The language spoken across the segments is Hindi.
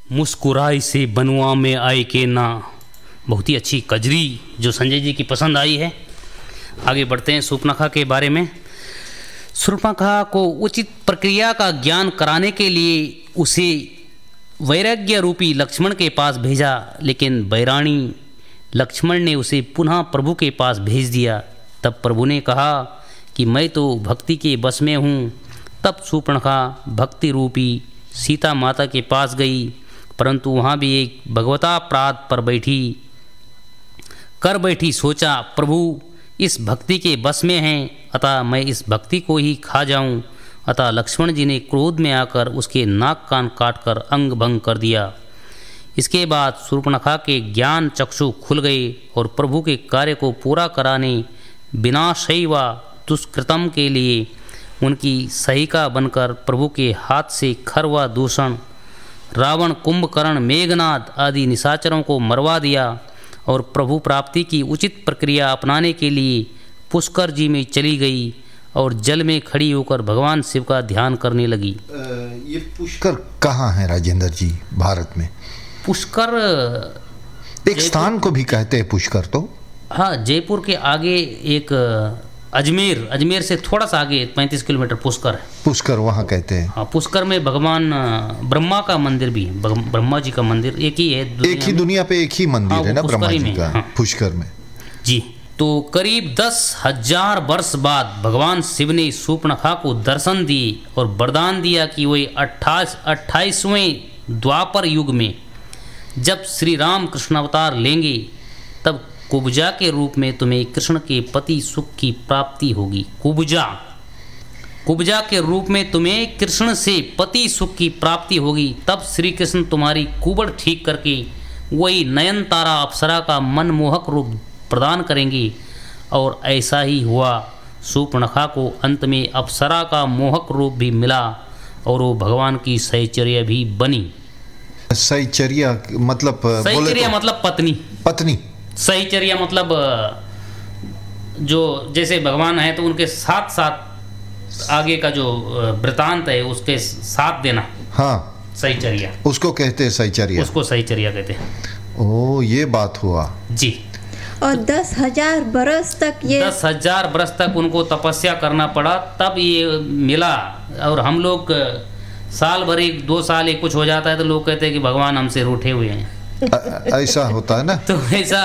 मुस्कुराई से बनुआ में आए के ना, बहुत ही अच्छी कजरी जो संजय जी की पसंद आई है। आगे बढ़ते हैं शूर्पणखा के बारे में। शूर्पणखा को उचित प्रक्रिया का ज्ञान कराने के लिए उसे वैराग्य रूपी लक्ष्मण के पास भेजा, लेकिन बैराणी लक्ष्मण ने उसे पुनः प्रभु के पास भेज दिया। तब प्रभु ने कहा कि मैं तो भक्ति के बस में हूँ। तब शूर्पणखा भक्ति रूपी सीता माता के पास गई, परंतु वहाँ भी एक भगवतापराध पर बैठी सोचा, प्रभु इस भक्ति के बस में हैं, अतः मैं इस भक्ति को ही खा जाऊं। अतः लक्ष्मण जी ने क्रोध में आकर उसके नाक कान काटकर अंग भंग कर दिया। इसके बाद शूर्पणखा के ज्ञान चक्षु खुल गए और प्रभु के कार्य को पूरा कराने विनाशैव दुष्कृतम के लिए उनकी सहायिका बनकर प्रभु के हाथ से खर व दूषण, रावण, कुंभकर्ण, मेघनाद आदि निशाचरों को मरवा दिया और प्रभु प्राप्ति की उचित प्रक्रिया अपनाने के लिए पुष्कर जी में चली गई और जल में खड़ी होकर भगवान शिव का ध्यान करने लगी। ये पुष्कर कहाँ है राजेंद्र जी भारत में? पुष्कर एक स्थान को भी कहते हैं पुष्कर तो। हाँ, जयपुर के आगे एक अजमेर से थोड़ा सा आगे 35 किलोमीटर पुष्कर है। पुष्कर वहाँ कहते हैं। हाँ, पुष्कर में भगवान ब्रह्मा का मंदिर भी है, ब्रह्मा जी का मंदिर एक ही है, एक ही दुनिया पे एक ही मंदिर। हाँ, है ना ब्रह्मा जी का। हाँ, पुष्कर में जी। तो करीब 10,000 वर्ष बाद भगवान शिव ने शूर्पणखा को दर्शन दिए और वरदान दिया कि वही 28वें द्वापर युग में जब श्री राम कृष्ण अवतार लेंगे, तब कुब्जा के रूप में तुम्हें कृष्ण के पति सुख की प्राप्ति होगी। कुब्जा के रूप में तुम्हें कृष्ण से पति सुख की प्राप्ति होगी। तब श्री कृष्ण तुम्हारी कुबड़ ठीक करके वही नयनतारा अप्सरा का मनमोहक रूप प्रदान करेंगे। और ऐसा ही हुआ। शूर्पणखा को अंत में अप्सरा का मोहक रूप भी मिला और वो भगवान की सहचर्या भी बनी। सहचर्या मतलब मतलब पत्नी। सहचर्या मतलब जो जैसे भगवान है तो उनके साथ साथ आगे का जो वृतांत है उसके साथ देना। हाँ, सहचर्या उसको कहते हैं। सहचर्या, उसको सहचर्या कहते हैं। ओ, ये बात हुआ जी। और 10,000 बरस तक 10,000 बरस तक उनको तपस्या करना पड़ा, तब ये मिला। और हम लोग साल भर 1-2 साल कुछ हो जाता है तो लोग कहते हैं कि भगवान हमसे रूठे हुए हैं। ऐसा होता है ना। तो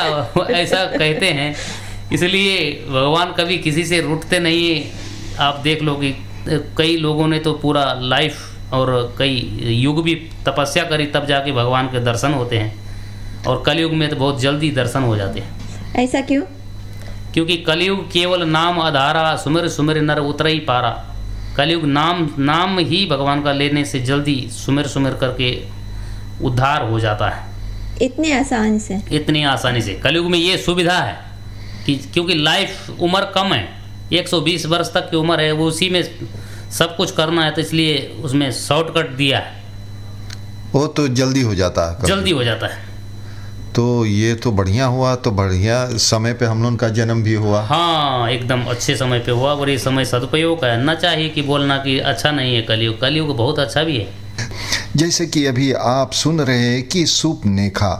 ऐसा कहते हैं। इसलिए भगवान कभी किसी से रूठते नहीं है। आप देख लो कि कई लोगों ने तो पूरा लाइफ और कई युग भी तपस्या करी, तब जाके भगवान के दर्शन होते हैं। और कलयुग में तो बहुत जल्दी दर्शन हो जाते हैं। ऐसा क्यों? क्योंकि कलयुग केवल नाम आधारा, सुमिर सुमिर नर उतर ही पारा। कलयुग नाम ही भगवान का लेने से जल्दी सुमिर करके उद्धार हो जाता है। इतनी आसानी से कलयुग में ये सुविधा है कि क्योंकि लाइफ उम्र कम है, 120 वर्ष तक की उम्र है, वो उसी में सब कुछ करना है, तो इसलिए उसमें शॉर्टकट दिया है। वो तो जल्दी हो जाता है। तो ये तो बढ़िया हुआ। तो बढ़िया समय पे हम लोग का जन्म भी हुआ। हाँ, एकदम अच्छे समय पे हुआ। और ये समय सदुपयोग करना चाहिए कि बोलना कि अच्छा नहीं है कलयुग बहुत अच्छा भी है। जैसे कि अभी आप सुन रहे हैं कि शूर्पणखा,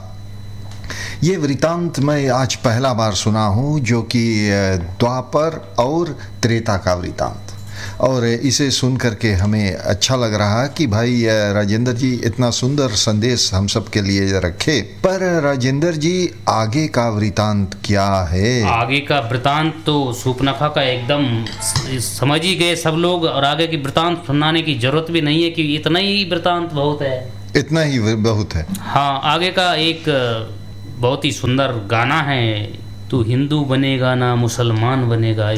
ये वृतांत मैं आज पहला बार सुना हूँ, जो कि द्वापर और त्रेता का वृतांत। और इसे सुन करके हमें अच्छा लग रहा कि भाई राजेंद्र जी इतना सुंदर संदेश हम सब के लिए रखे। पर राजेंद्र जी, आगे का वृतांत क्या है? आगे का वृतांत तो शूर्पणखा का एकदम समझ ही गए सब लोग, और आगे की वृतांत सुनाने की जरूरत भी नहीं है कि इतना ही वृतांत बहुत है। इतना ही बहुत है। हाँ, आगे का एक बहुत ही सुंदर गाना है, तू हिंदू बनेगा ना मुसलमान बनेगा,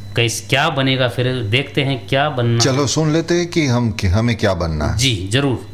क्या बनेगा, फिर देखते हैं क्या बनना। चलो सुन लेते हैं कि हमें क्या बनना है। जी जरूर।